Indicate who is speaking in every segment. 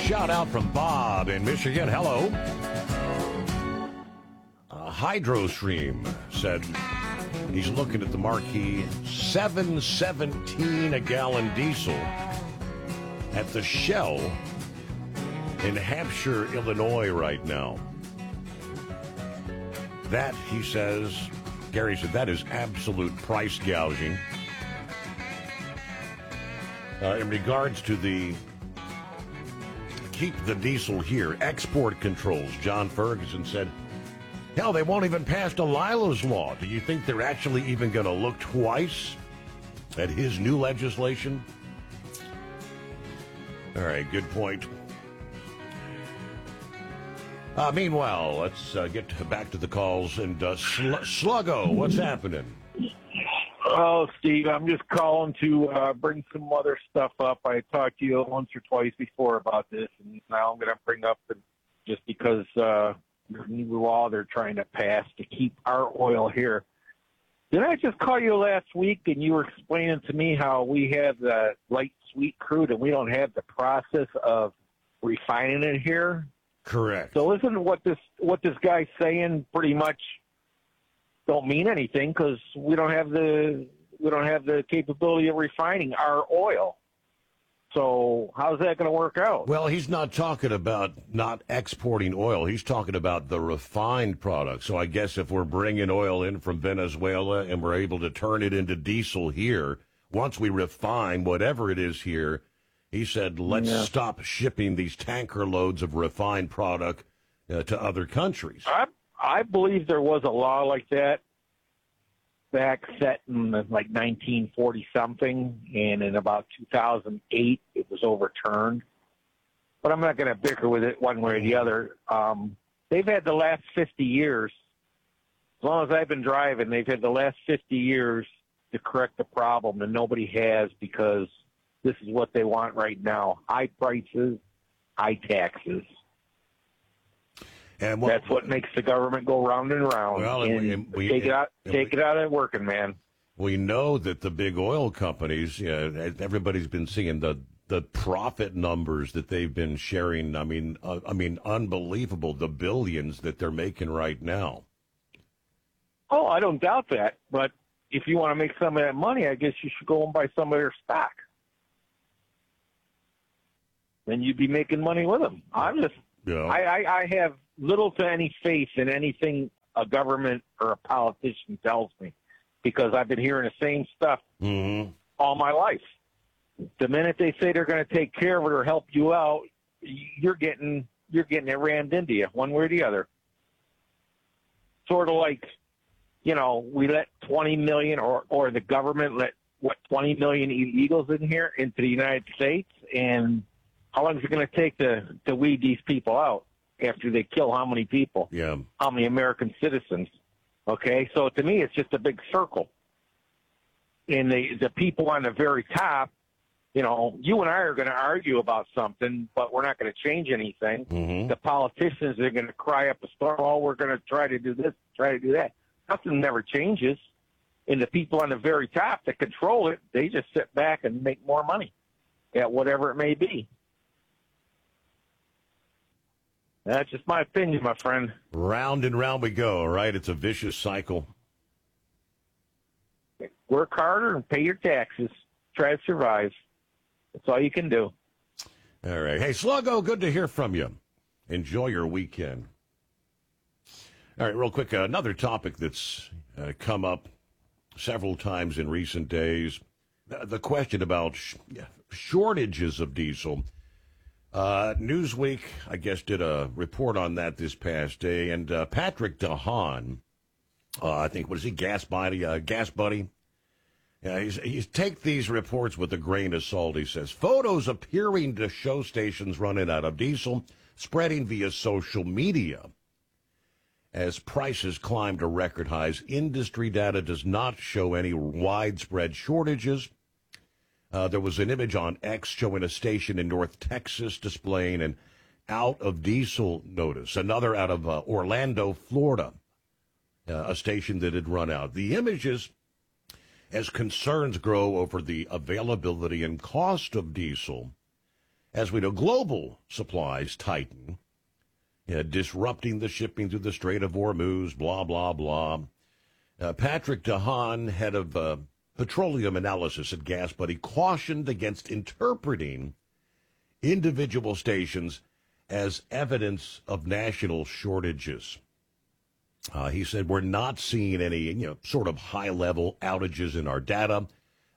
Speaker 1: shout out from Bob in Michigan. Hello. Hydrostream said he's looking at the marquee $7.17 a gallon diesel at the Shell in Hampshire, Illinois right now. That, he says, Gary said, that is absolute price gouging. In regards to the keep the diesel here, export controls, John Ferguson said, hell, they won't even pass Delilah's law. Do you think they're actually even going to look twice at his new legislation? All right, good point. Meanwhile, let's get back to the calls. And Sluggo, what's happening?
Speaker 2: Oh, Steve, I'm just calling to bring some other stuff up. I talked to you once or twice before about this, and now I'm going to bring up just because the new law they're trying to pass to keep our oil here. Didn't I just call you last week, and you were explaining to me how we have the light sweet crude, and we don't have the process of refining it here?
Speaker 1: Correct.
Speaker 2: So isn't what this guy's saying pretty much don't mean anything because we don't have the capability of refining our oil. So how's that going to work out?
Speaker 1: Well, he's not talking about not exporting oil. He's talking about the refined product. So I guess if we're bringing oil in from Venezuela and we're able to turn it into diesel here, once we refine whatever it is here, he said, let's stop shipping these tanker loads of refined product to other countries.
Speaker 2: I believe there was a law like that back set in like 1940-something, and in about 2008 it was overturned. But I'm not going to bicker with it one way or the other. They've had the last 50 years, as long as I've been driving, they've had the last 50 years to correct the problem, and nobody has because this is what they want right now. High prices, high taxes. And that's what makes the government go round and round. Well, and take it out of working man.
Speaker 1: We know that the big oil companies, everybody's been seeing the profit numbers that they've been sharing. I mean, unbelievable, the billions that they're making right now.
Speaker 2: Oh, I don't doubt that. But if you want to make some of that money, I guess you should go and buy some of their stock. Then you'd be making money with them. I have little to any faith in anything a government or a politician tells me because I've been hearing the same stuff all my life. The minute they say they're going to take care of it or help you out, you're getting it rammed into you one way or the other. Sort of like, we let 20 million or the government let 20 million illegals in here into the United States, and how long is it going to take to weed these people out after they kill how many people?
Speaker 1: Yeah.
Speaker 2: How many American citizens? Okay, so to me, it's just a big circle. And the people on the very top, you and I are going to argue about something, but we're not going to change anything.
Speaker 1: Mm-hmm.
Speaker 2: The politicians are going to cry up a storm, oh, we're going to try to do this, try to do that. Nothing never changes. And the people on the very top that control it, they just sit back and make more money at whatever it may be. That's just my opinion, my friend.
Speaker 1: Round and round we go, right? It's a vicious cycle.
Speaker 2: Work harder and pay your taxes. Try to survive. That's all you can do.
Speaker 1: All right. Hey, Sluggo, good to hear from you. Enjoy your weekend. All right, real quick, another topic that's come up several times in recent days, the question about shortages of diesel. Newsweek, I guess, did a report on that this past day, and Patrick DeHaan, I think, what is he, Gas Buddy? Yeah, he's take these reports with a grain of salt, he says. Photos appearing to show stations running out of diesel spreading via social media. As prices climb to record highs, industry data does not show any widespread shortages. There was an image on X showing a station in North Texas displaying an out-of-diesel notice, another out of Orlando, Florida, a station that had run out. The images, as concerns grow over the availability and cost of diesel as we know, global supplies tighten, disrupting the shipping through the Strait of Hormuz, blah, blah, blah. Patrick DeHaan, head of petroleum analysis at GasBuddy, cautioned against interpreting individual stations as evidence of national shortages. He said, we're not seeing any, sort of high-level outages in our data,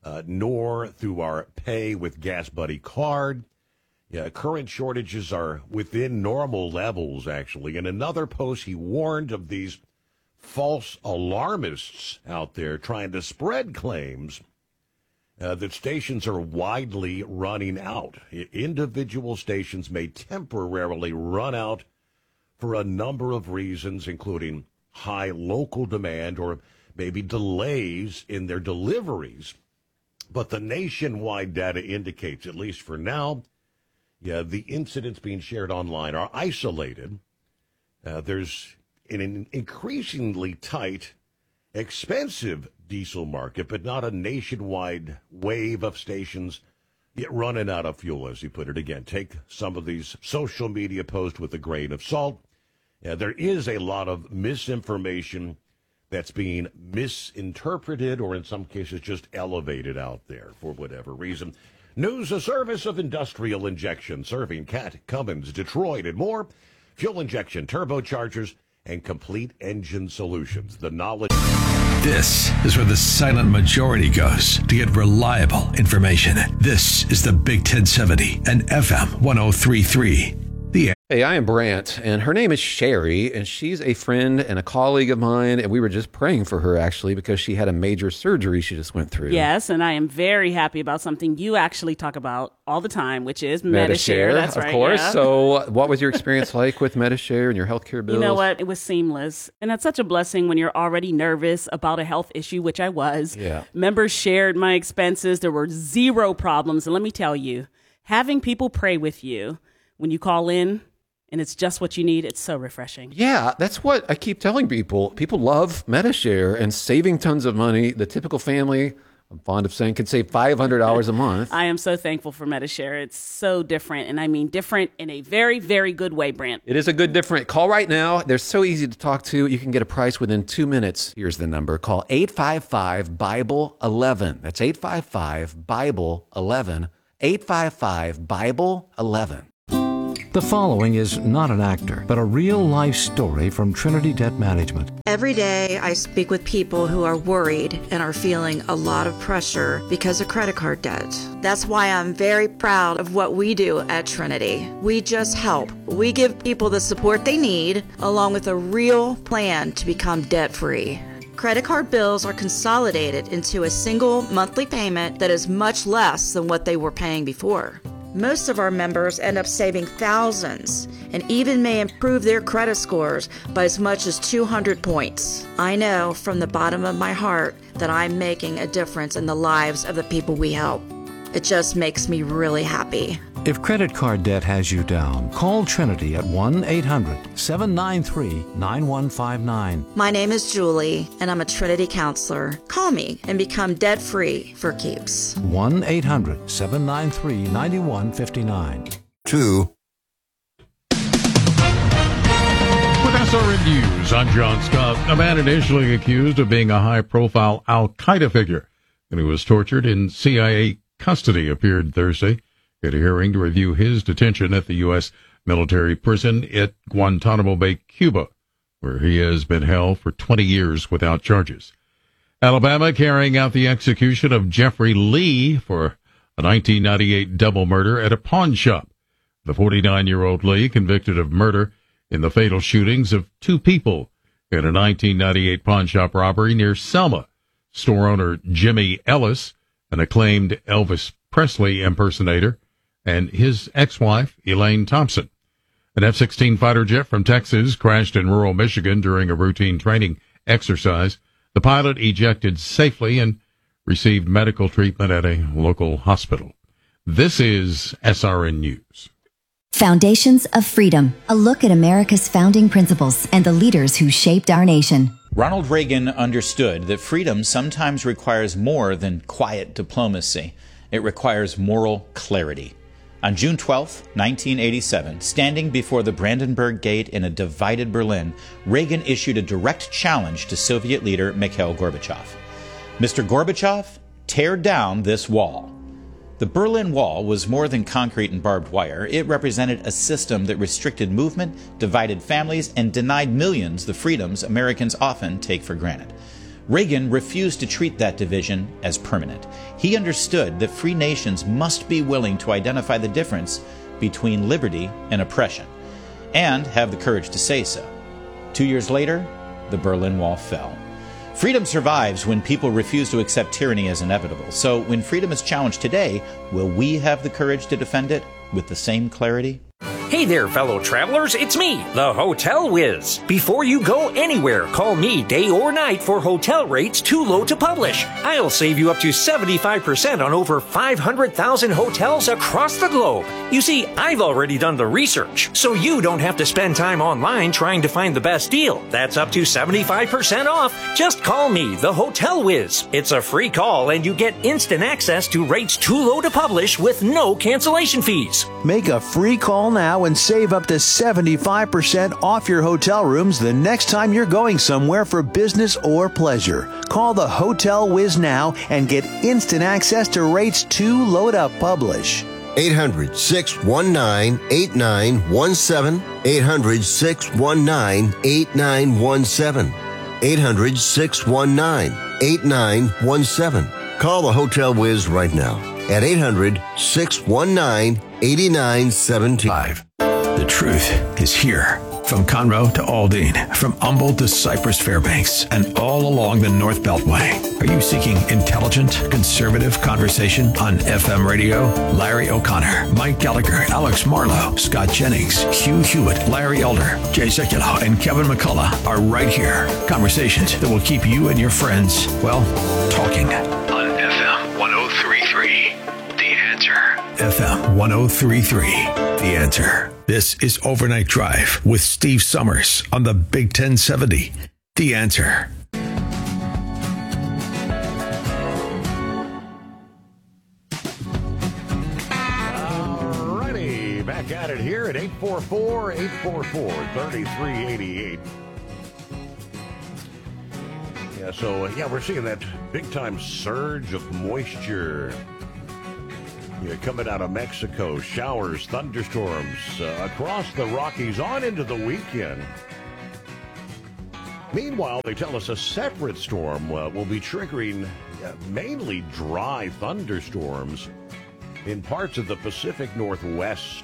Speaker 1: nor through our Pay with GasBuddy card. Current shortages are within normal levels, actually. In another post, he warned of these false alarmists out there trying to spread claims that stations are widely running out. Individual stations may temporarily run out for a number of reasons, including high local demand or maybe delays in their deliveries. But the nationwide data indicates, at least for now, the incidents being shared online are isolated. There's an increasingly tight, expensive diesel market, but not a nationwide wave of stations yet running out of fuel, as he put it. Again, take some of these social media posts with a grain of salt. There is a lot of misinformation that's being misinterpreted or in some cases just elevated out there for whatever reason. News, a service of Industrial Injection, serving Cat, Cummins, Detroit, and more. Fuel injection, turbochargers, and complete engine solutions. The knowledge.
Speaker 3: This is where the silent majority goes to get reliable information. This is the Big 1070 and FM 1033.
Speaker 4: Hey, I am Brant, and her name is Sherry, and she's a friend and a colleague of mine, and we were just praying for her, actually, because she had a major surgery she just went through.
Speaker 5: Yes, and I am very happy about something you actually talk about all the time, which is Medi-Share. That's right,
Speaker 4: of course.
Speaker 5: Yeah.
Speaker 4: So what was your experience like with Medi-Share and your healthcare bills?
Speaker 5: You know what? It was seamless, and that's such a blessing when you're already nervous about a health issue, which I was.
Speaker 4: Yeah.
Speaker 5: Members shared my expenses. There were zero problems, and let me tell you, having people pray with you when you call in, and it's just what you need, it's so refreshing.
Speaker 4: Yeah, that's what I keep telling people. People love Medi-Share and saving tons of money. The typical family, I'm fond of saying, can save $500 a month.
Speaker 5: I am so thankful for Medi-Share. It's so different, and I mean different in a very, very good way, Brant.
Speaker 4: It is a good different. Call right now. They're so easy to talk to. You can get a price within 2 minutes. Here's the number. Call 855-BIBLE-11. That's 855-BIBLE-11. 855-BIBLE-11.
Speaker 6: The following is not an actor, but a real-life story from Trinity Debt Management.
Speaker 7: Every day I speak with people who are worried and are feeling a lot of pressure because of credit card debt. That's why I'm very proud of what we do at Trinity. We just help. We give people the support they need, along with a real plan to become debt-free. Credit card bills are consolidated into a single monthly payment that is much less than what they were paying before. Most of our members end up saving thousands and even may improve their credit scores by as much as 200 points. I know from the bottom of my heart that I'm making a difference in the lives of the people we help. It just makes me really happy.
Speaker 6: If credit card debt has you down, call Trinity at 1-800-793-9159.
Speaker 7: My name is Julie, and I'm a Trinity counselor. Call me and become debt-free for keeps.
Speaker 6: 1-800-793-9159.
Speaker 3: 2.
Speaker 8: With SRN News, I'm John Scott. A man initially accused of being a high-profile Al-Qaeda figure and who was tortured in CIA custody appeared Thursday at a hearing to review his detention at the U.S. military prison at Guantanamo Bay, Cuba, where he has been held for 20 years without charges. Alabama carrying out the execution of Jeffrey Lee for a 1998 double murder at a pawn shop. The 49-year-old Lee, convicted of murder in the fatal shootings of 2 people in a 1998 pawn shop robbery near Selma. Store owner Jimmy Ellis, an acclaimed Elvis Presley impersonator, and his ex-wife, Elaine Thompson. An F-16 fighter jet from Texas crashed in rural Michigan during a routine training exercise. The pilot ejected safely and received medical treatment at a local hospital. This is SRN News.
Speaker 9: Foundations of Freedom, a look at America's founding principles and the leaders who shaped our nation.
Speaker 10: Ronald Reagan understood that freedom sometimes requires more than quiet diplomacy. It requires moral clarity. On June 12, 1987, standing before the Brandenburg Gate in a divided Berlin, Reagan issued a direct challenge to Soviet leader Mikhail Gorbachev. Mr. Gorbachev, tear down this wall. The Berlin Wall was more than concrete and barbed wire. It represented a system that restricted movement, divided families, and denied millions the freedoms Americans often take for granted. Reagan refused to treat that division as permanent. He understood that free nations must be willing to identify the difference between liberty and oppression, and have the courage to say so. 2 years later, the Berlin Wall fell. Freedom survives when people refuse to accept tyranny as inevitable. So when freedom is challenged today, will we have the courage to defend it with the same clarity?
Speaker 11: Hey there, fellow travelers, it's me, the Hotel Whiz. Before you go anywhere, call me day or night for hotel rates too low to publish. I'll save you up to 75% on over 500,000 hotels across the globe. You see, I've already done the research, so you don't have to spend time online trying to find the best deal. That's up to 75% off. Just call me, the Hotel Whiz. It's a free call and you get instant access to rates too low to publish with no cancellation fees.
Speaker 12: Make a free call now and save up to 75% off your hotel rooms the next time you're going somewhere for business or pleasure. Call the Hotel Whiz now and get instant access to rates too low to publish.
Speaker 13: 800-619-8917. 800-619-8917. 800-619-8917. Call the Hotel Whiz right now at 800-619-8917.
Speaker 3: The truth is here. From Conroe to Aldine, from Humboldt to Cypress Fairbanks, and all along the North Beltway. Are you seeking intelligent, conservative conversation on FM radio? Larry O'Connor, Mike Gallagher, Alex Marlowe, Scott Jennings, Hugh Hewitt, Larry Elder, Jay Sekulow, and Kevin McCullough are right here. Conversations that will keep you and your friends, well, talking. On FM 103.3, The Answer. FM 103.3, The Answer. This is Overnight Drive with Steve Summers on the Big 1070. The Answer.
Speaker 1: Alrighty, back at it here at 844-844-3388. Yeah, so, we're seeing that big-time surge of moisture. Coming out of Mexico, showers, thunderstorms across the Rockies on into the weekend. Meanwhile, they tell us a separate storm will be triggering mainly dry thunderstorms in parts of the Pacific Northwest.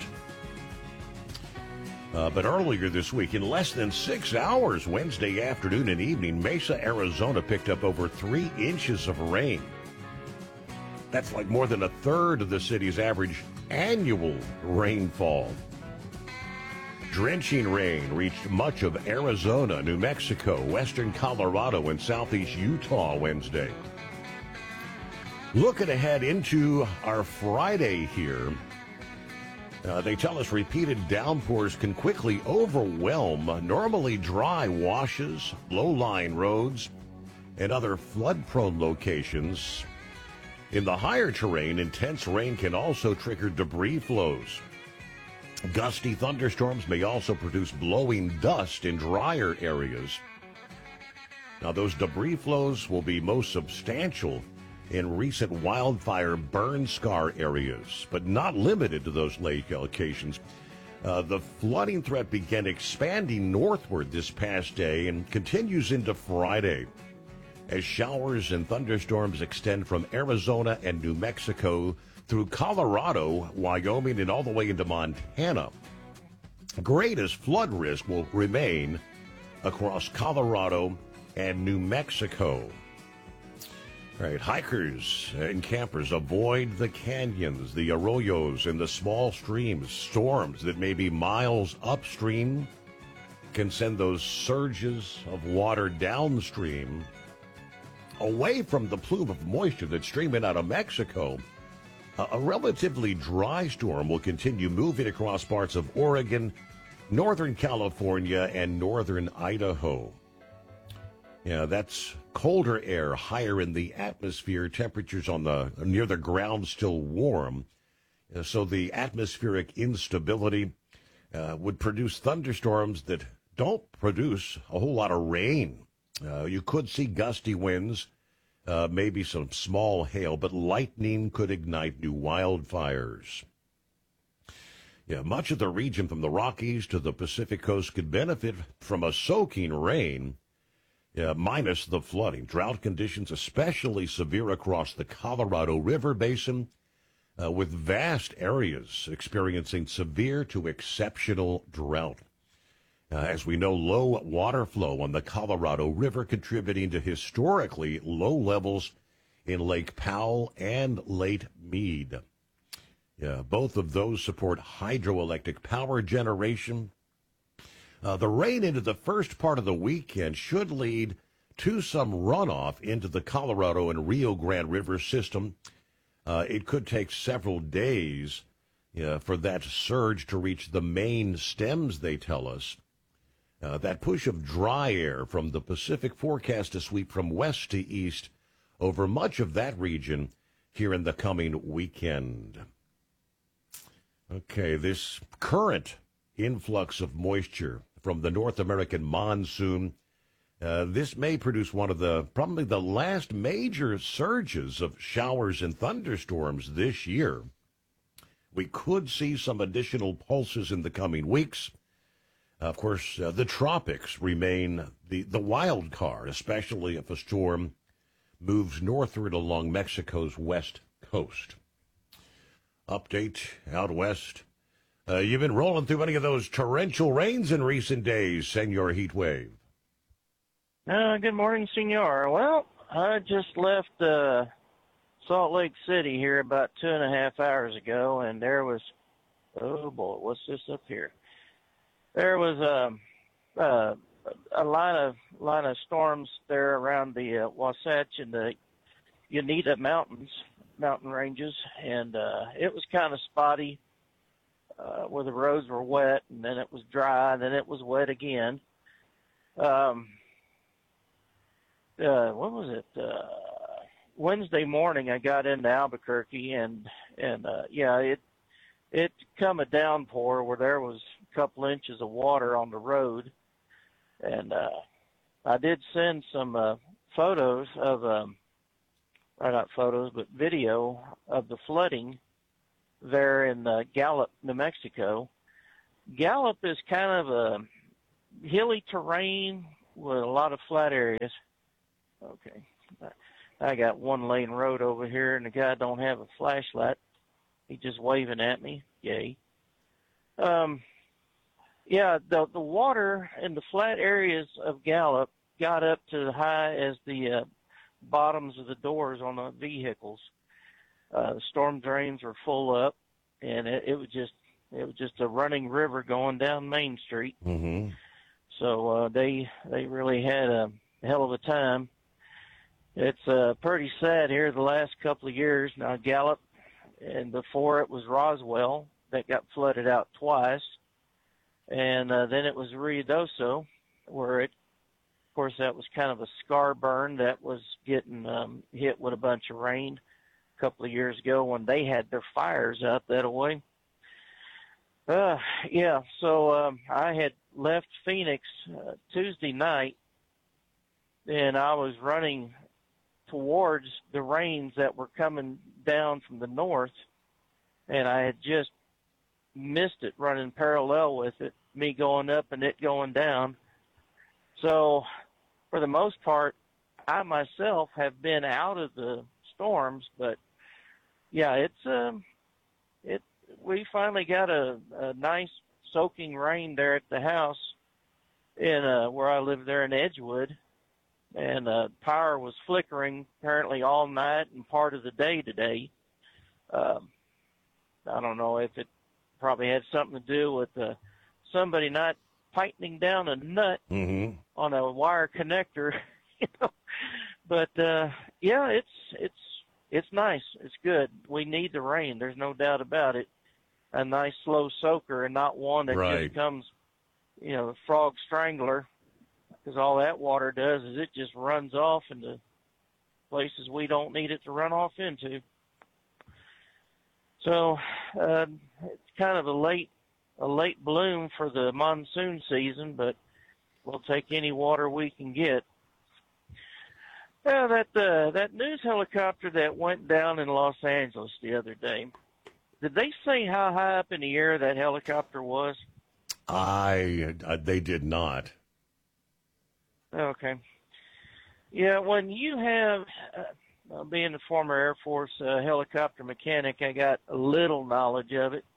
Speaker 1: But earlier this week, in less than 6 hours, Wednesday afternoon and evening, Mesa, Arizona picked up over 3 inches of rain. That's like more than a third of the city's average annual rainfall. Drenching rain reached much of Arizona, New Mexico, western Colorado, and southeast Utah Wednesday. Looking ahead into our Friday here, they tell us repeated downpours can quickly overwhelm normally dry washes, low-lying roads, and other flood-prone locations. In the higher terrain, intense rain can also trigger debris flows. Gusty thunderstorms may also produce blowing dust in drier areas. Now, those debris flows will be most substantial in recent wildfire burn scar areas, but not limited to those locations. The flooding threat began expanding northward this past day and continues into Friday, as showers and thunderstorms extend from Arizona and New Mexico through Colorado, Wyoming, and all the way into Montana. Greatest flood risk will remain across Colorado and New Mexico. All right, hikers and campers, avoid the canyons, the arroyos, and the small streams. Storms that may be miles upstream can send those surges of water downstream, away from the plume of moisture that's streaming out of Mexico. A relatively dry storm will continue moving across parts of Oregon, northern California, and northern Idaho. Yeah, that's colder air higher in the atmosphere. Temperatures on near the ground still warm. So the atmospheric instability would produce thunderstorms that don't produce a whole lot of rain. You could see gusty winds, maybe some small hail, but lightning could ignite new wildfires. Yeah, much of the region from the Rockies to the Pacific coast could benefit from a soaking rain, minus the flooding. Drought conditions especially severe across the Colorado River Basin, with vast areas experiencing severe to exceptional drought. As we know, low water flow on the Colorado River contributing to historically low levels in Lake Powell and Lake Mead. Both of those support hydroelectric power generation. The rain into the first part of the weekend should lead to some runoff into the Colorado and Rio Grande River system. It could take several days for that surge to reach the main stems, they tell us. That push of dry air from the Pacific forecast to sweep from west to east over much of that region here in the coming weekend. Okay, this current influx of moisture from the North American monsoon, this may produce one of probably the last major surges of showers and thunderstorms this year. We could see some additional pulses in the coming weeks. Of course, the tropics remain the wild card, especially if a storm moves northward along Mexico's west coast. Update out west. You've been rolling through any of those torrential rains in recent days, Senor Heatwave?
Speaker 14: Good morning, Senor. Well, I just left Salt Lake City here about 2.5 hours ago, and there was, oh boy, what's this up here? There was a line of storms there around the Wasatch and the Uinta mountain ranges, and it was kind of spotty where the roads were wet, and then it was dry, and then it was wet again. What was it? Wednesday morning I got into Albuquerque, and it come a downpour where there was a couple inches of water on the road, and I did send some photos of not photos, but video of the flooding there in Gallup, New Mexico. Gallup is kind of a hilly terrain with a lot of flat areas. Okay. I got one lane road over here, and the guy don't have a flashlight. He's just waving at me. Yay. The water in the flat areas of Gallup got up to as high as the bottoms of the doors on the vehicles. The storm drains were full up, and it was just a running river going down Main Street.
Speaker 1: Mm-hmm.
Speaker 14: So they really had a hell of a time. It's pretty sad here the last couple of years. Now Gallup, and before it was Roswell that got flooded out twice, and then it was Ruidoso, where of course that was kind of a scar burn that was getting hit with a bunch of rain a couple of years ago when they had their fires out that way. So I had left Phoenix Tuesday night, and I was running towards the rains that were coming down from the north, and I had just missed it running parallel with it, me going up and it going down. So for the most part, I myself have been out of the storms, but yeah, we finally got a nice soaking rain there at the house in where I live there in Edgewood, and power was flickering apparently all night and part of the day today. I don't know if it probably had something to do with somebody not tightening down a nut on a wire connector, But it's nice. It's good. We need the rain. There's no doubt about it. A nice slow soaker and not one that just comes, frog strangler, because all that water does is it just runs off into places we don't need it to run off into. So it's kind of a late bloom for the monsoon season, but we'll take any water we can get. That news helicopter that went down in Los Angeles the other day, did they say how high up in the air that helicopter was?
Speaker 1: They did not.
Speaker 14: Okay. Yeah, when you have, being a former Air Force helicopter mechanic, I got a little knowledge of it.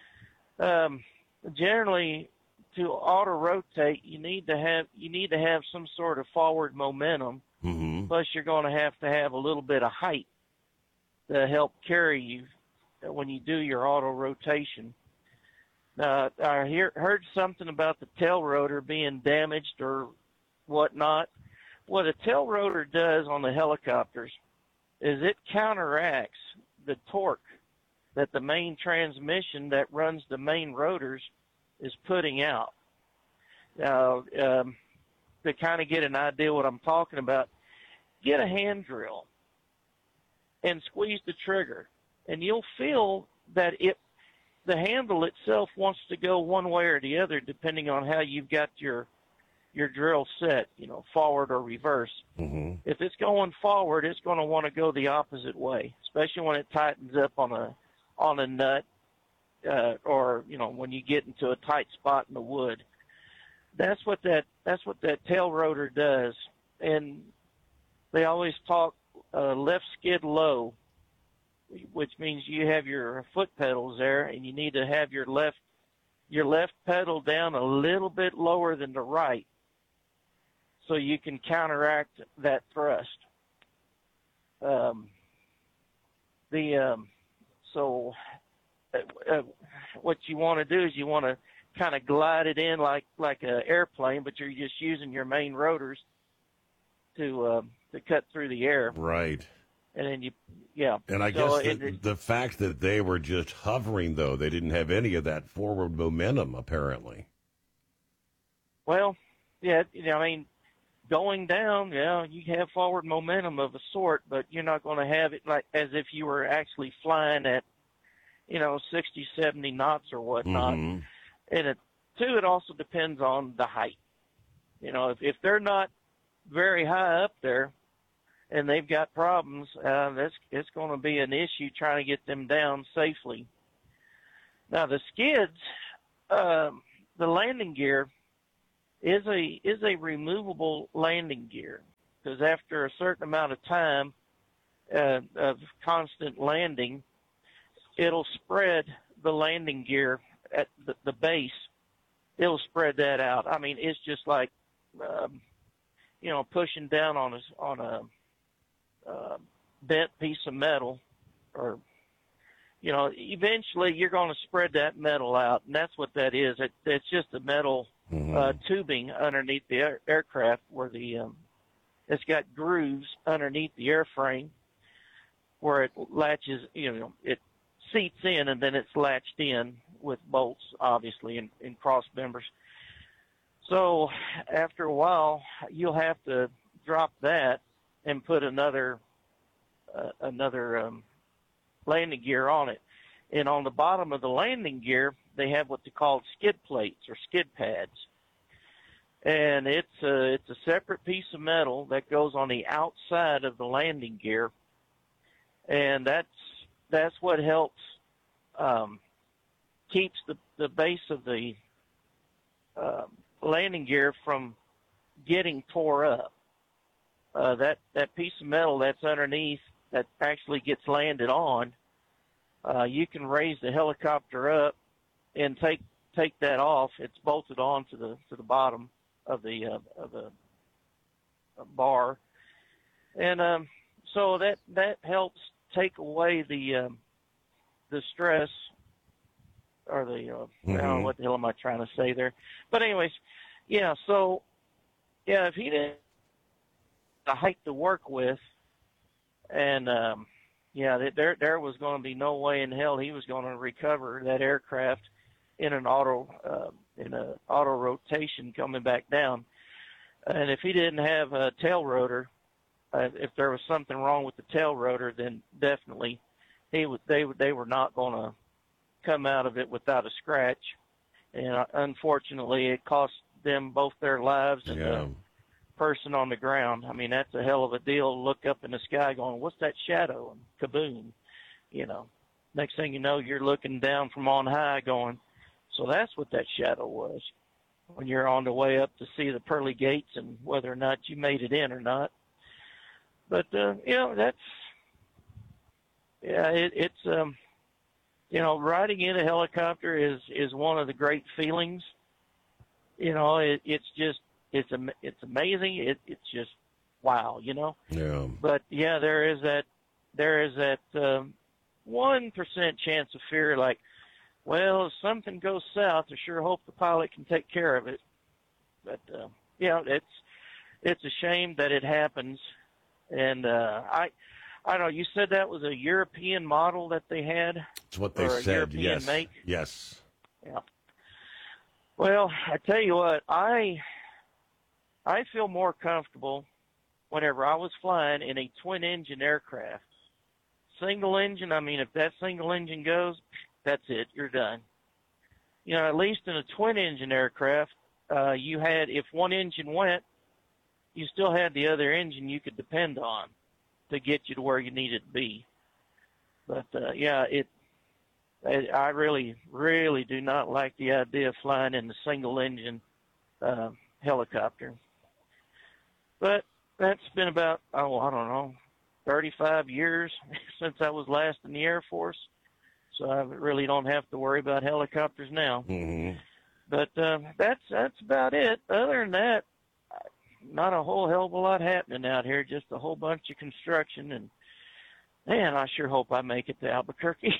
Speaker 14: Generally, to auto rotate, you need to have some sort of forward momentum.
Speaker 1: Mm-hmm.
Speaker 14: Plus, you're going to have a little bit of height to help carry you when you do your auto rotation. I heard something about the tail rotor being damaged or whatnot. What a tail rotor does on the helicopters is it counteracts the torque that the main transmission that runs the main rotors is putting out. Now, to kind of get an idea what I'm talking about, get a hand drill and squeeze the trigger, and you'll feel that the handle itself wants to go one way or the other depending on how you've got your drill set, forward or reverse.
Speaker 1: Mm-hmm.
Speaker 14: If it's going forward, it's going to want to go the opposite way, especially when it tightens up on a nut, or when you get into a tight spot in the wood. That's what that tail rotor does. And they always talk left skid low, which means you have your foot pedals there, and you need to have your left pedal down a little bit lower than the right, so you can counteract that thrust. What you want to do is you want to kind of glide it in like an airplane, but you're just using your main rotors to cut through the air.
Speaker 1: Right.
Speaker 14: And then
Speaker 1: And I guess the fact that they were just hovering, though, they didn't have any of that forward momentum, apparently.
Speaker 14: Well, yeah, going down, you have forward momentum of a sort, but you're not going to have it like as if you were actually flying at, 60, 70 knots or whatnot.
Speaker 1: Mm-hmm.
Speaker 14: And it also depends on the height. If they're not very high up there and they've got problems, it's going to be an issue trying to get them down safely. Now the skids, the landing gear is a removable landing gear, because after a certain amount of time of constant landing, it'll spread the landing gear at the base. It'll spread that out. I mean, it's just like pushing down on a bent piece of metal, or eventually you're going to spread that metal out, and that's what that is. It's just a metal tubing underneath the aircraft where it's got grooves underneath the airframe where it latches, it seats in, and then it's latched in with bolts, obviously, and cross members. So after a while, you'll have to drop that and put another landing gear on it. And on the bottom of the landing gear, they have what they call skid plates or skid pads. And it's a separate piece of metal that goes on the outside of the landing gear. And that's what helps keeps the base of the landing gear from getting tore up. That piece of metal that's underneath that actually gets landed on, you can raise the helicopter up and take that off. It's bolted on to the bottom of the bar, and so that helps take away the stress, or I don't know what the hell am I trying to say there. But anyways, so if he didn't have the height to work with, and there was going to be no way in hell he was going to recover that aircraft in an auto rotation coming back down. And if he didn't have a tail rotor, if there was something wrong with the tail rotor, then definitely they were not going to come out of it without a scratch, and unfortunately, it cost them both their lives and the person on the ground. I mean, that's a hell of a deal to look up in the sky going, what's that shadow? And kaboom, you know. Next thing you know, you're looking down from on high going, so that's what that shadow was, when you're on the way up to see the pearly gates and whether or not you made it in or not. But, you know, it's you know, riding in a helicopter is one of the great feelings. You know, it's amazing. It's just wow, you know.
Speaker 1: Yeah.
Speaker 14: But yeah, there is that 1% chance of fear. Like, well, if something goes south, I sure hope the pilot can take care of it. But you know, it's a shame that it happens. And I don't know. You said that was a European model that they had.
Speaker 1: That's what they said.
Speaker 14: European
Speaker 1: Yes.
Speaker 14: Make?
Speaker 1: Yes.
Speaker 14: Yeah. Well, I tell you what, I feel more comfortable whenever I was flying in a twin-engine aircraft. Single engine, I mean, if that single engine goes, that's it. You're done. You know, at least in a twin-engine aircraft, you had, if one engine went, you still had the other engine you could depend on to get you to where you needed to be. But, yeah, I really, really do not like the idea of flying in the single-engine helicopter. But that's been about, I don't know, 35 years since I was last in the Air Force. So I really don't have to worry about helicopters now.
Speaker 1: Mm-hmm.
Speaker 14: But that's about it. Other than that, not a whole hell of a lot happening out here, just a whole bunch of construction. And, man, I sure hope I make it to Albuquerque.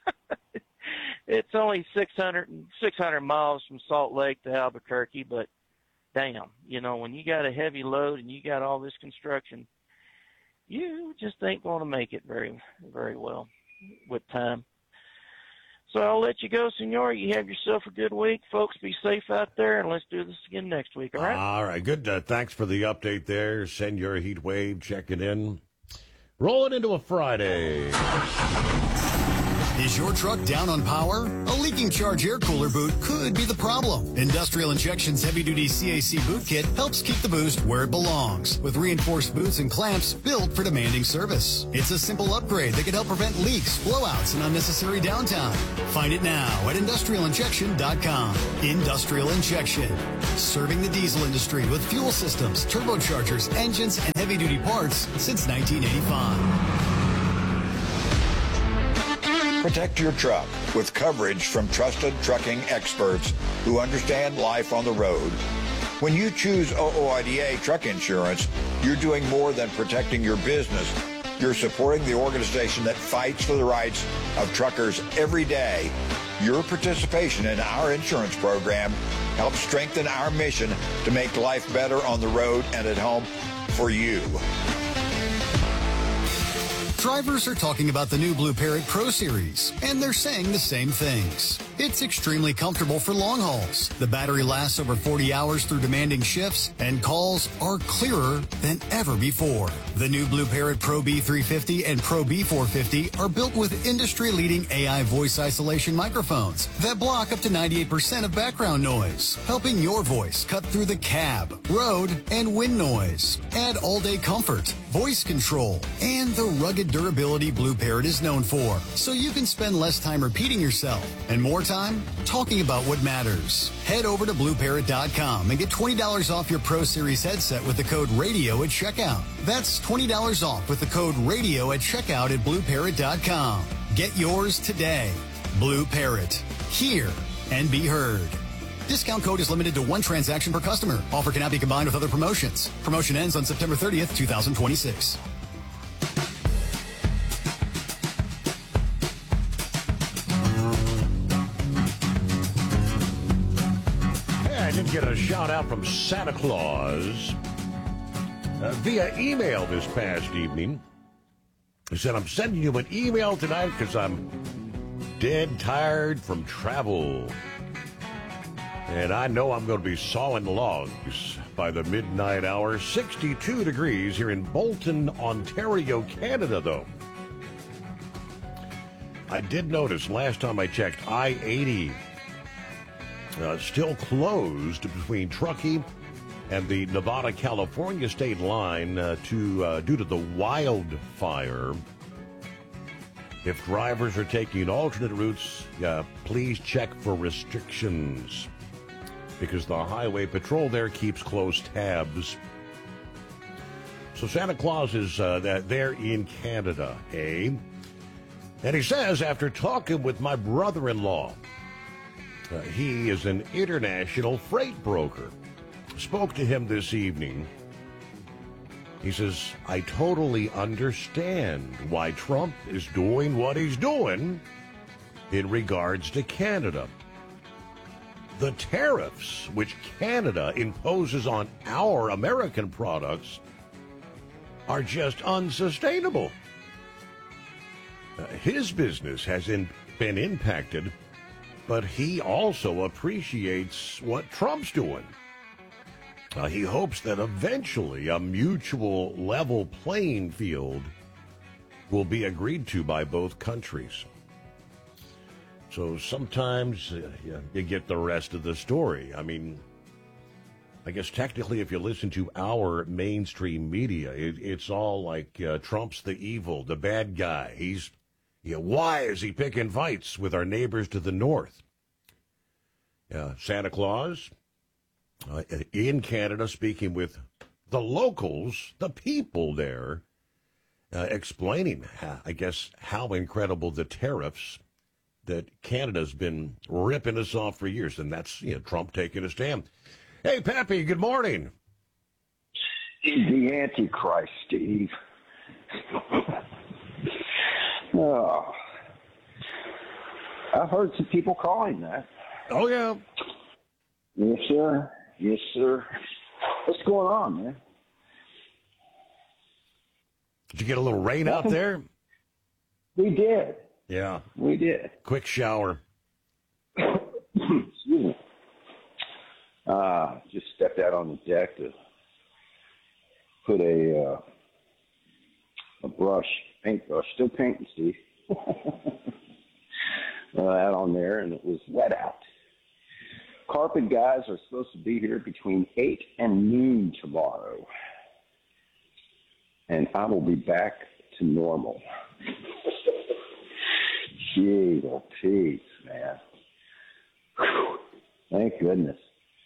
Speaker 14: It's only 600 miles from Salt Lake to Albuquerque, but damn, you know, when you got a heavy load and you got all this construction, you just ain't going to make it very, very well with time. So I'll let you go, Senor. You have yourself a good week. Folks, be safe out there, and let's do this again next week, all right?
Speaker 1: All right, good. Thanks for the update there. Senor Heatwave checking in. Rolling into a Friday.
Speaker 15: Is your truck down on power? A leaking charge air cooler boot could be the problem. Industrial Injection's heavy-duty CAC boot kit helps keep the boost where it belongs, with reinforced boots and clamps built for demanding service. It's a simple upgrade that can help prevent leaks, blowouts, and unnecessary downtime. Find it now at industrialinjection.com. Industrial Injection, serving the diesel industry with fuel systems, turbochargers, engines, and heavy-duty parts since 1985.
Speaker 16: Protect your truck with coverage from trusted trucking experts who understand life on the road. When you choose OOIDA truck insurance, you're doing more than protecting your business. You're supporting the organization that fights for the rights of truckers every day. Your participation in our insurance program helps strengthen our mission to make life better on the road and at home for you.
Speaker 15: Drivers are talking about the new Blue Parrot Pro Series, and they're saying the same things. It's extremely comfortable for long hauls. The battery lasts over 40 hours through demanding shifts, and calls are clearer than ever before. The new Blue Parrot Pro B350 and Pro B450 are built with industry-leading AI voice isolation microphones that block up to 98% of background noise, helping your voice cut through the cab, road, and wind noise. Add all-day comfort, voice control, and the rugged durability Blue Parrot is known for, so you can spend less time repeating yourself and more time talking about what matters. Head over to BlueParrot.com and get $20 off your Pro Series headset with the code RADIO at checkout. That's $20 off with the code RADIO at checkout at BlueParrot.com. Get yours today. Blue Parrot. Hear and be heard. Discount code is limited to one transaction per customer. Offer cannot be combined with other promotions. Promotion ends on September 30th, 2026.
Speaker 1: I did get a shout out from Santa Claus via email this past evening. He said, I'm sending you an email tonight because I'm dead tired from travel. And I know I'm going to be sawing logs by the midnight hour. 62 degrees here in Bolton, Ontario, Canada, though. I did notice last time I checked, I-80 still closed between Truckee and the Nevada-California state line due to the wildfire. If drivers are taking alternate routes, please check for restrictions because the highway patrol there keeps close tabs. So Santa Claus is there in Canada, eh? And he says, after talking with my brother-in-law, he is an international freight broker. Spoke to him this evening. He says, I totally understand why Trump is doing what he's doing in regards to Canada. The tariffs which Canada imposes on our American products are just unsustainable. His business has been impacted, but he also appreciates what Trump's doing. He hopes that eventually a mutual level playing field will be agreed to by both countries. So sometimes you get the rest of the story. I mean, I guess technically if you listen to our mainstream media, it's all like Trump's the evil, the bad guy. Why is he picking fights with our neighbors to the north? Santa Claus in Canada, speaking with the locals, the people there, explaining, I guess, how incredible the tariffs that Canada's been ripping us off for years. And that's, Trump taking a stand. Hey, Pappy, good morning.
Speaker 17: He's the Antichrist, Steve. Oh, I've heard some people calling that.
Speaker 1: Oh, yeah.
Speaker 17: Yes, sir. Yes, sir. What's going on, man?
Speaker 1: Did you get a little rain out there?
Speaker 17: We did.
Speaker 1: Yeah.
Speaker 17: We did.
Speaker 1: Quick shower.
Speaker 17: Excuse me. Just stepped out on the deck to put a paintbrush, still painting, Steve. Out on there, and it was wet out. Carpet guys are supposed to be here between 8 and noon tomorrow. And I will be back to normal. Gee, oh, peace, man. Whew. Thank goodness.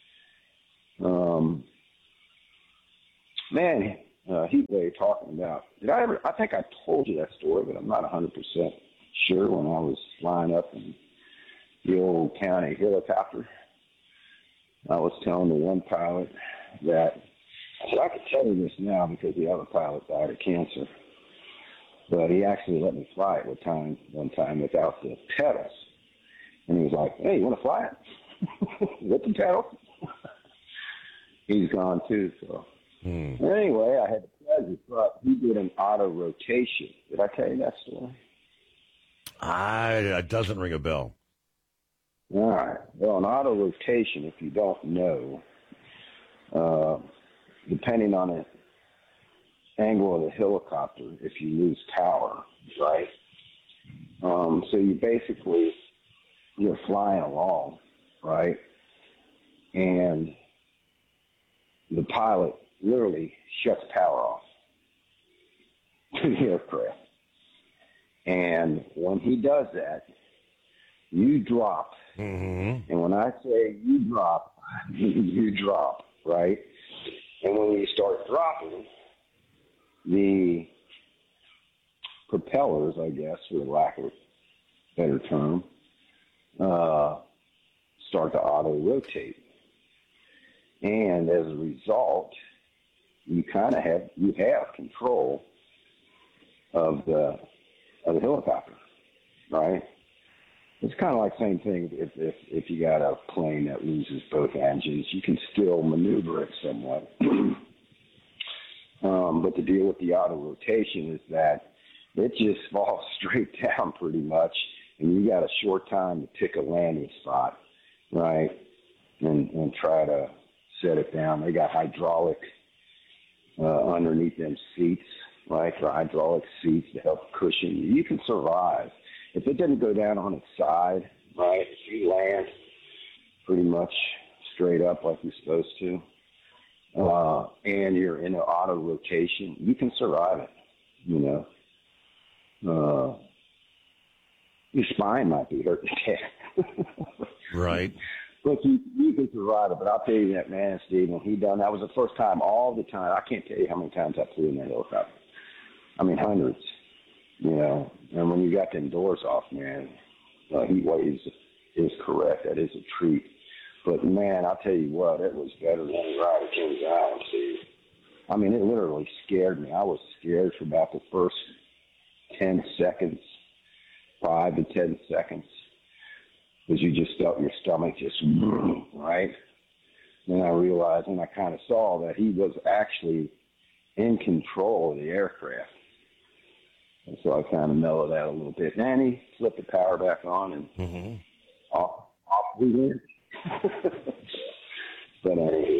Speaker 17: Man, heat wave talking about. I think I told you that story, but I'm not 100% sure when I was flying up in the old county helicopter. I was telling the one pilot that, I could tell you this now because the other pilot died of cancer. But he actually let me fly it one time without the pedals. And he was like, hey, you want to fly it? With the pedals? He's gone too, so. Anyway, I had the pleasure, but he did an auto rotation. Did I tell you that story?
Speaker 1: It doesn't ring a bell.
Speaker 17: All right. Well, an auto rotation, if you don't know, depending on the angle of the helicopter, if you lose power, right? So you're flying along, right? And the pilot literally shuts power off to the aircraft. And when he does that, you drop. Mm-hmm. And when I say you drop, you drop, right? And when you start dropping, the propellers, I guess, for lack of a better term, start to auto-rotate. And as a result, you have control of the helicopter, right? It's kind of like the same thing if you got a plane that loses both engines, you can still maneuver it somewhat. But the deal with the auto rotation is that it just falls straight down pretty much, and you got a short time to pick a landing spot, right? And try to set it down. They got hydraulic underneath them seats, right? The hydraulic seats to help cushion you. You can survive. if it didn't go down on its side, right, if you land pretty much straight up like you're supposed to, and you're in an auto rotation, you can survive it, you know. Your spine might be hurt to death.
Speaker 1: Right.
Speaker 17: Look, you can survive it, but I'll tell you that, man, Steve, when he done that was the first time all the time. I can't tell you how many times I flew in that helicopter. I mean, hundreds, you know. And when you got them doors off, man, heat wave is correct. That is a treat. But, man, I'll tell you what, it was better than any ride at Kings Island, Steve. I mean, it literally scared me. I was scared for about the first 10 seconds, 5 to 10 seconds, because you just felt your stomach just, right? Then I realized, and I kind of saw that he was actually in control of the aircraft. And so I kind of mellowed out a little bit. And he flipped the power back on, and off we went. But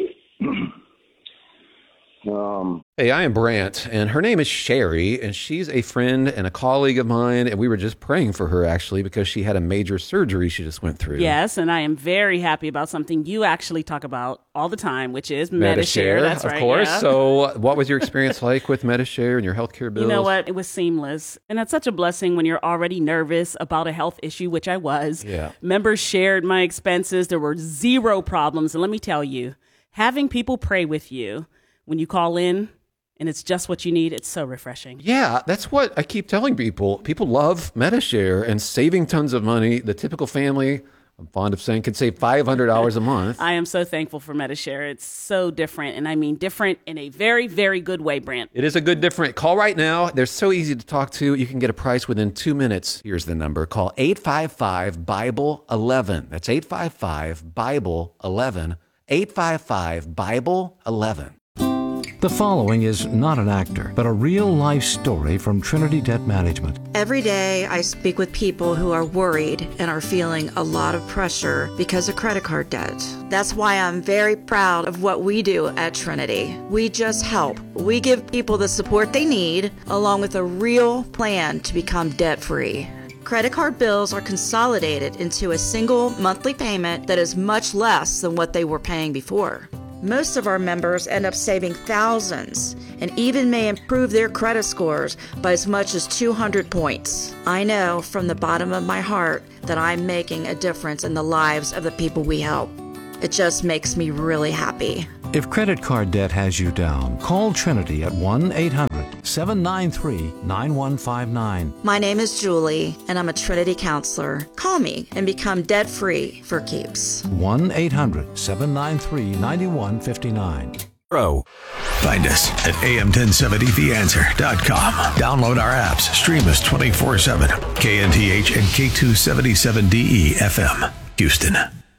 Speaker 4: hey, I am Brant, and her name is Sherry, and she's a friend and a colleague of mine, and we were just praying for her, actually, because she had a major surgery she just went through.
Speaker 5: Yes, and I am very happy about something you actually talk about all the time, which is Medi-Share. That's right,
Speaker 4: of course.
Speaker 5: Yeah.
Speaker 4: So what was your experience like with Medi-Share and your healthcare bills?
Speaker 5: You know what? It was seamless. And that's such a blessing when you're already nervous about a health issue, which I was.
Speaker 4: Yeah.
Speaker 5: Members shared my expenses. There were zero problems. And let me tell you, having people pray with you when you call in and it's just what you need, it's so refreshing.
Speaker 4: Yeah, that's what I keep telling people. People love Medi-Share and saving tons of money. The typical family, I'm fond of saying, can save $500 a month.
Speaker 5: I am so thankful for Medi-Share. It's so different, and I mean different in a very, very good way, Brant.
Speaker 4: It is a good different. Call right now. They're so easy to talk to. You can get a price within 2 minutes. Here's the number. Call 855-BIBLE-11. That's 855-BIBLE-11. 855-BIBLE-11.
Speaker 6: The following is not an actor, but a real-life story from Trinity Debt Management.
Speaker 7: Every day, I speak with people who are worried and are feeling a lot of pressure because of credit card debt. That's why I'm very proud of what we do at Trinity. We just help. We give people the support they need, along with a real plan to become debt-free. Credit card bills are consolidated into a single monthly payment that is much less than what they were paying before. Most of our members end up saving thousands and even may improve their credit scores by as much as 200 points. I know from the bottom of my heart that I'm making a difference in the lives of the people we help. It just makes me really happy.
Speaker 6: If credit card debt has you down, call Trinity at 1-800-793-9159.
Speaker 7: My name is Julie, and I'm a Trinity counselor. Call me and become debt-free for keeps.
Speaker 6: 1-800-793-9159.
Speaker 3: Find us at am1070theanswer.com. Download our apps. Stream us 24/7. KNTH and K277DE FM, Houston.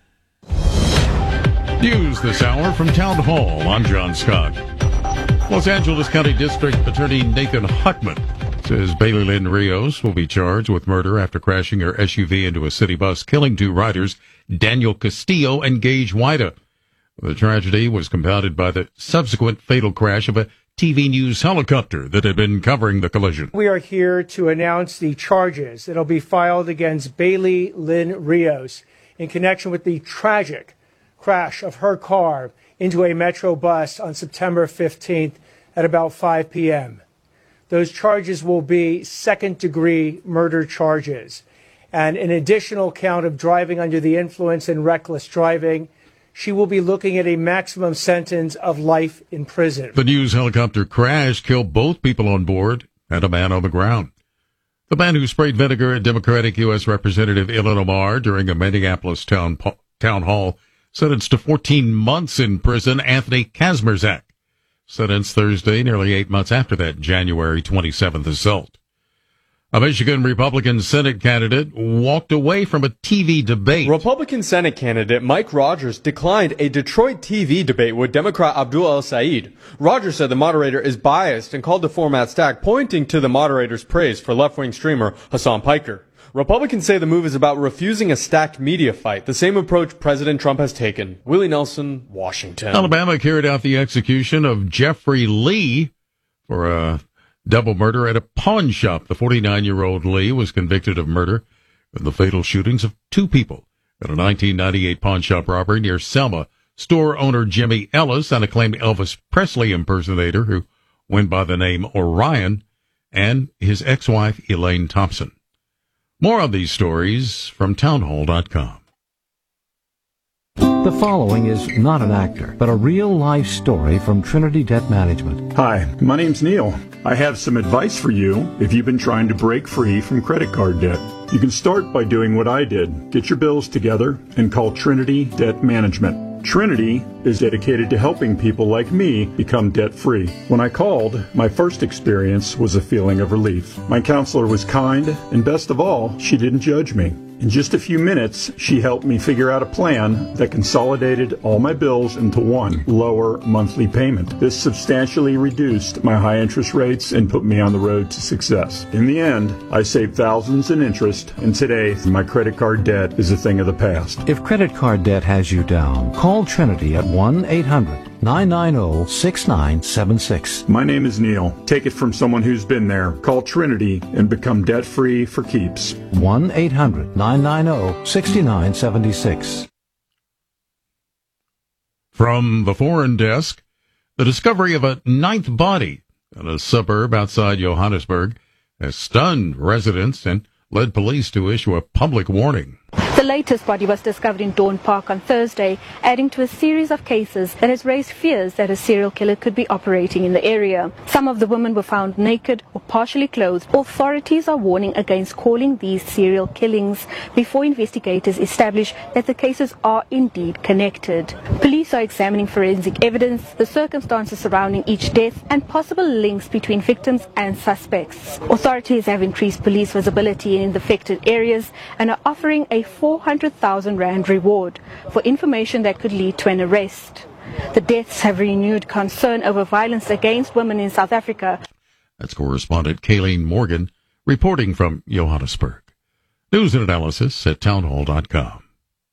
Speaker 8: News this hour from Town Hall. I'm John Scott. Los Angeles County District Attorney Nathan Huckman says Bailey Lynn Rios will be charged with murder after crashing her SUV into a city bus, killing 2 riders, Daniel Castillo and Gage Wida. The tragedy was compounded by the subsequent fatal crash of a TV news helicopter that had been covering the collision.
Speaker 18: We are here to announce the charges that will be filed against Bailey Lynn Rios in connection with the tragic crash of her car into a Metro bus on September 15th at about 5 p.m. Those charges will be second-degree murder charges and an additional count of driving under the influence and reckless driving. She will be looking at a maximum sentence of life in prison.
Speaker 8: The news helicopter crash killed both people on board and a man on the ground. The man who sprayed vinegar at Democratic U.S. Representative Ilhan Omar during a Minneapolis town hall sentenced to 14 months in prison, Anthony Kazmierzak, sentenced Thursday, nearly 8 months after that January 27th assault. A Michigan Republican Senate candidate walked away from a TV debate.
Speaker 19: Republican Senate candidate Mike Rogers declined a Detroit TV debate with Democrat Abdul El-Sayed. Rogers said the moderator is biased and called the format stacked, pointing to the moderator's praise for left-wing streamer Hassan Piker. Republicans say the move is about refusing a stacked media fight, the same approach President Trump has taken. Willie Nelson, Washington.
Speaker 8: Alabama carried out the execution of Jeffrey Lee for Double murder at a pawn shop. The 49-year-old Lee was convicted of murder in the fatal shootings of two people at a 1998 pawn shop robbery near Selma. Store owner Jimmy Ellis, an acclaimed Elvis Presley impersonator who went by the name Orion, and his ex-wife Elaine Thompson. More on these stories from townhall.com.
Speaker 6: The following is not an actor, but a real-life story from Trinity Debt Management.
Speaker 20: Hi, my name's Neil. I have some advice for you if you've been trying to break free from credit card debt. You can start by doing what I did. Get your bills together and call Trinity Debt Management. Trinity is dedicated to helping people like me become debt-free. When I called, my first experience was a feeling of relief. My counselor was kind, and best of all, she didn't judge me. In just a few minutes, she helped me figure out a plan that consolidated all my bills into one lower monthly payment. This substantially reduced my high interest rates and put me on the road to success. In the end, I saved thousands in interest, and today, my credit card debt is a thing of the past.
Speaker 6: If credit card debt has you down, call Trinity at 1-800-990-6976.
Speaker 20: My name is Neil. Take it from someone who's been there. Call Trinity and become debt-free for keeps.
Speaker 6: 1-800-990-6976.
Speaker 8: From the Foreign Desk, the discovery of a ninth body in a suburb outside Johannesburg has stunned residents and led police to issue a public warning.
Speaker 21: The latest body was discovered in Dawn Park on Thursday, adding to a series of cases that has raised fears that a serial killer could be operating in the area. Some of the women were found naked or partially clothed. Authorities are warning against calling these serial killings before investigators establish that the cases are indeed connected. Police are examining forensic evidence, the circumstances surrounding each death, and possible links between victims and suspects. Authorities have increased police visibility in the affected areas and are offering a 400,000 Rand reward for information that could lead to an arrest. The deaths have renewed concern over violence against women in South Africa.
Speaker 8: That's correspondent Kayleen Morgan reporting from Johannesburg. News and analysis at townhall.com.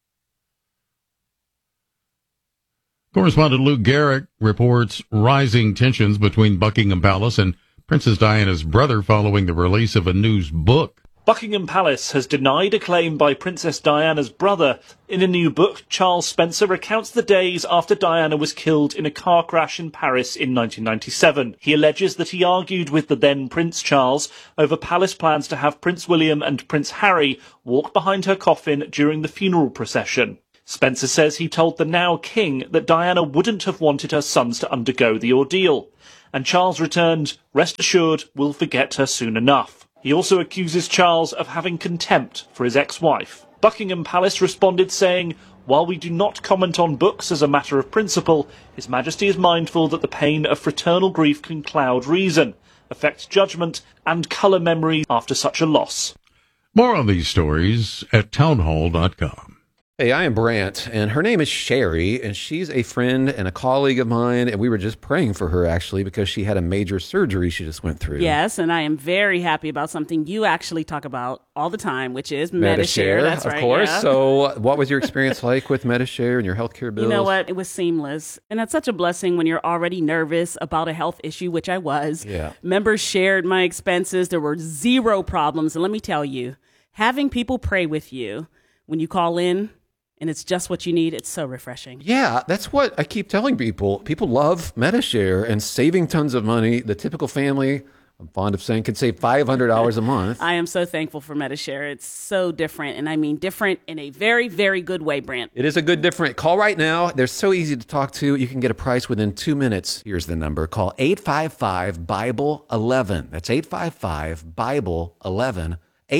Speaker 8: Correspondent Luke Garrick reports rising tensions between Buckingham Palace and Princess Diana's brother following the release of a new book.
Speaker 22: Buckingham Palace has denied a claim by Princess Diana's brother. In a new book, Charles Spencer recounts the days after Diana was killed in a car crash in Paris in 1997. He alleges that he argued with the then Prince Charles over palace plans to have Prince William and Prince Harry walk behind her coffin during the funeral procession. Spencer says he told the now king that Diana wouldn't have wanted her sons to undergo the ordeal. And Charles returned, "Rest assured, we'll forget her soon enough." He also accuses Charles of having contempt for his ex-wife. Buckingham Palace responded saying, "While we do not comment on books as a matter of principle, His Majesty is mindful that the pain of fraternal grief can cloud reason, affect judgment, and colour memory after such a loss."
Speaker 8: More on these stories at townhall.com.
Speaker 4: Hey, I am Brant, and her name is Sherry, and she's a friend and a colleague of mine, and we were just praying for her, actually, because she had a major surgery she just went through.
Speaker 5: Yes, and I am very happy about something you actually talk about all the time, which is Medi-Share. That's right,
Speaker 4: of course.
Speaker 5: Yeah.
Speaker 4: So what was your experience like with Medi-Share and your healthcare bills?
Speaker 5: You know what? It was seamless, and that's such a blessing when you're already nervous about a health issue, which I was.
Speaker 4: Yeah.
Speaker 5: Members shared my expenses. There were zero problems, and let me tell you, having people pray with you when you call in, and it's just what you need, it's so refreshing.
Speaker 4: Yeah, that's what I keep telling people. People love Medi-Share and saving tons of money. The typical family, I'm fond of saying, could save $500 a month.
Speaker 5: I am so thankful for Medi-Share. It's so different, and I mean different in a very, very good way, Brant.
Speaker 4: It is a good different. Call right now. They're so easy to talk to. You can get a price within 2 minutes. Here's the number. Call 855-BIBLE-11. That's 855-BIBLE-11.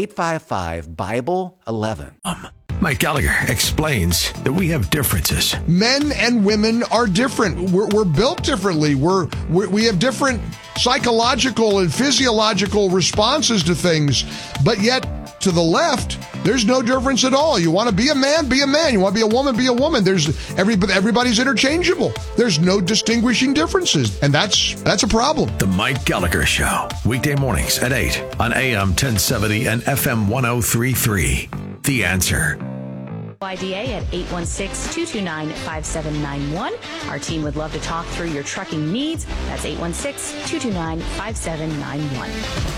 Speaker 4: 855-BIBLE-11.
Speaker 3: Mike Gallagher explains that we have differences.
Speaker 23: Men and women are different. We're built differently. We have different psychological and physiological responses to things. But yet, to the left, there's no difference at all. You want to be a man, be a man. You want to be a woman, be a woman. Everybody's interchangeable. There's no distinguishing differences. And that's a problem.
Speaker 3: The Mike Gallagher Show. Weekday mornings at 8 on AM 1070 and FM 1033. The Answer.
Speaker 2: IDA at 816-229-5791. Our team would love to talk through your trucking needs. That's 816-229-5791.